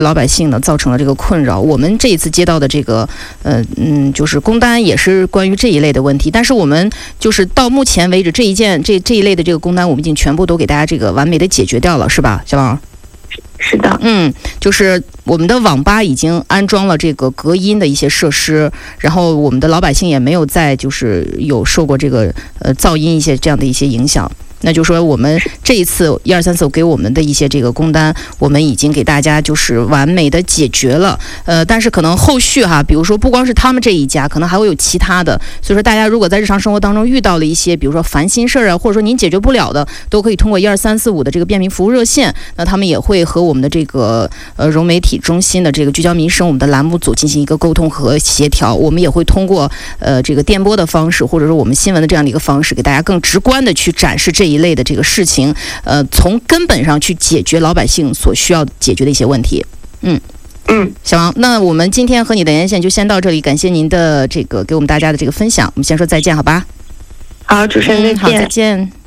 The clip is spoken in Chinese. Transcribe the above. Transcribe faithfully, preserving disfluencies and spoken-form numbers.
老百姓呢造成了这个困扰。我们这一次接到的这个呃嗯就是工单也是关于这一类的问题，但是我们就是到目前为止这一件这这一类的这个工单，我们已经全部都给大家这个完美的解决掉了，是吧，小王？ 是的， 嗯，就是我们的网吧已经安装了这个隔音的一些设施，然后我们的老百姓也没有再就是有受过这个呃噪音一些这样的一些影响。那就是说我们这一次一二三四五给我们的一些这个工单，我们已经给大家就是完美的解决了。呃，但是可能后续哈，比如说不光是他们这一家，可能还会有其他的。所以说大家如果在日常生活当中遇到了一些，比如说烦心事儿啊，或者说您解决不了的，都可以通过一二三四五的这个便民服务热线，那他们也会和我们的这个呃融媒体中心的这个聚焦民生我们的栏目组进行一个沟通和协调。我们也会通过呃这个电波的方式，或者说我们新闻的这样的一个方式，给大家更直观的去展示这一类的这个事情，呃，从根本上去解决老百姓所需要解决的一些问题。嗯嗯， 小王，那我们今天和你的连线就先到这里，感谢您的这个给我们大家的这个分享，我们先说再见，好吧？ 好，主持人再见。 嗯，好，再见。